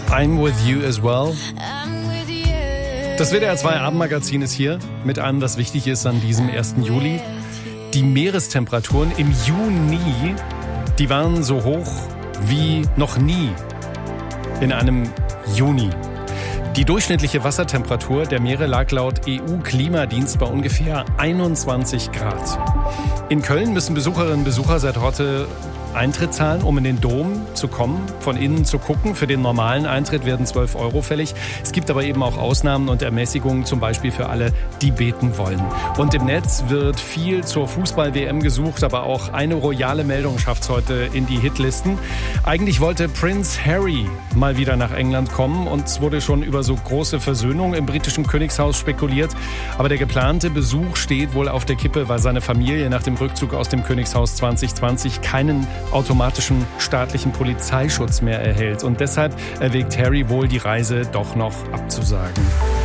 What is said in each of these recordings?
I'm with you as well. Das WDR 2 Abendmagazin ist hier mit allem, was wichtig ist an diesem 1. Juli. Die Meerestemperaturen im Juni, die waren so hoch wie noch nie in einem Juni. Die durchschnittliche Wassertemperatur der Meere lag laut EU-Klimadienst bei ungefähr 21 Grad. In Köln müssen Besucherinnen und Besucher seit heute Eintritt zahlen, um in den Dom zu kommen, von innen zu gucken. Für den normalen Eintritt werden 12 € fällig. Es gibt aber eben auch Ausnahmen und Ermäßigungen, zum Beispiel für alle, die beten wollen. Und im Netz wird viel zur Fußball-WM gesucht, aber auch eine royale Meldung schafft es heute in die Hitlisten. Eigentlich wollte Prince Harry mal wieder nach England kommen und es wurde schon über so große Versöhnung im britischen Königshaus spekuliert. Aber der geplante Besuch steht wohl auf der Kippe, weil seine Familie nach dem Rückzug aus dem Königshaus 2020 keinen automatischen staatlichen Polizeischutz mehr erhält. Und deshalb erwägt Harry wohl, die Reise doch noch abzusagen.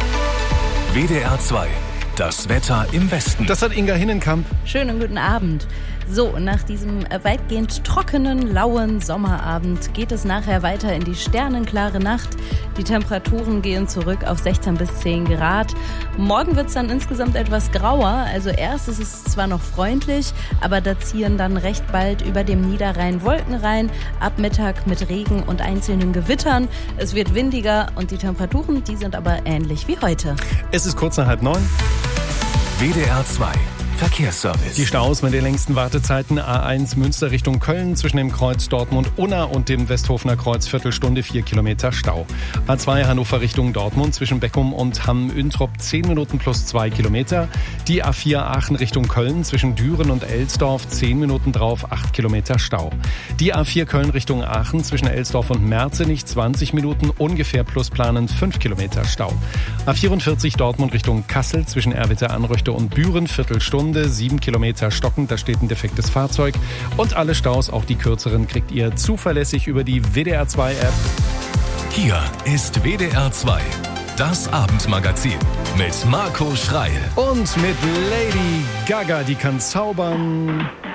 WDR 2. Das Wetter im Westen. Das hat Inga Hinnenkamp. Schönen guten Abend. So, nach diesem weitgehend trockenen, lauen Sommerabend geht es nachher weiter in die sternenklare Nacht. Die Temperaturen gehen zurück auf 16 bis 10 Grad. Morgen wird es dann insgesamt etwas grauer. Also erst ist es zwar noch freundlich, aber da ziehen dann recht bald über dem Niederrhein Wolken rein. Ab Mittag mit Regen und einzelnen Gewittern. Es wird windiger und die Temperaturen, die sind aber ähnlich wie heute. Es ist kurz nach 8:30. WDR 2. Verkehrsservice. Die Staus mit den längsten Wartezeiten: A1 Münster Richtung Köln zwischen dem Kreuz Dortmund-Unna und dem Westhofener Kreuz Viertelstunde 4 Kilometer Stau. A2 Hannover Richtung Dortmund zwischen Beckum und Hamm-Üntrop 10 Minuten plus 2 Kilometer. Die A4 Aachen Richtung Köln zwischen Düren und Elsdorf 10 Minuten drauf, 8 Kilometer Stau. Die A4 Köln Richtung Aachen zwischen Elsdorf und Merzenich 20 Minuten ungefähr plus planend 5 Kilometer Stau. A44 Dortmund Richtung Kassel zwischen Erwitte-Anröchte und Büren Viertelstunde 7 Kilometer stockend, da steht ein defektes Fahrzeug. Und alle Staus, auch die kürzeren, kriegt ihr zuverlässig über die WDR 2 App. Hier ist WDR 2, das Abendmagazin mit Marco Schreil. Und mit Lady Gaga, die kann zaubern.